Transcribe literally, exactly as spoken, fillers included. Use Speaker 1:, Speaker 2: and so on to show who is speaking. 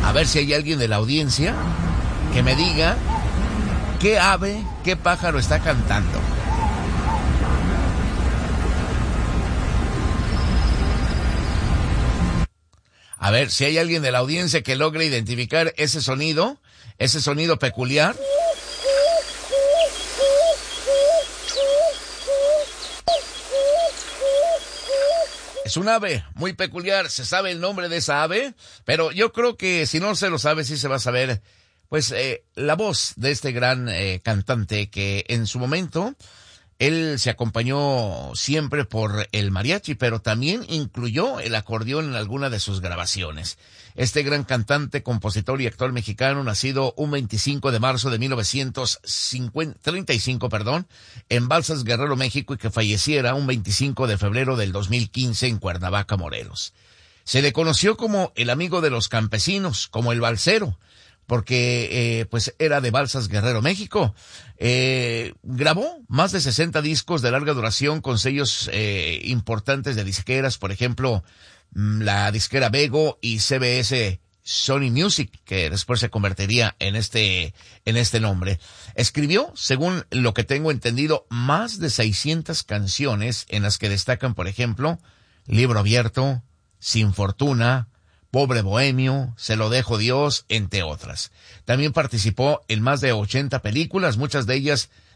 Speaker 1: A ver si hay alguien de la audiencia que me diga qué ave, qué pájaro está cantando. A ver si hay alguien de la audiencia que logre identificar ese sonido, ese sonido peculiar. Es un ave muy peculiar, se sabe el nombre de esa ave, pero yo creo que si no se lo sabe, sí se va a saber, pues, eh, la voz de este gran eh, cantante que en su momento, él se acompañó siempre por el mariachi, pero también incluyó el acordeón en alguna de sus grabaciones. Este gran cantante, compositor y actor mexicano, nacido un veinticinco de marzo de mil novecientos treinta y cinco, perdón, en Balsas, Guerrero, México, y que falleciera un veinticinco de febrero del dos mil quince en Cuernavaca, Morelos. Se le conoció como el amigo de los campesinos, como el balsero, porque eh, pues era de Balsas, Guerrero, México. Eh, grabó más de sesenta discos de larga duración con sellos eh, importantes de disqueras, por ejemplo, la disquera Bego y C B S Sony Music, que después se convertiría en este, en este nombre. Escribió, según lo que tengo entendido, más de seiscientas canciones, en las que destacan, por ejemplo, Libro Abierto, Sin Fortuna, Pobre Bohemio, Se lo dejo Dios, entre otras. También participó en más de ochenta películas, muchas de ellas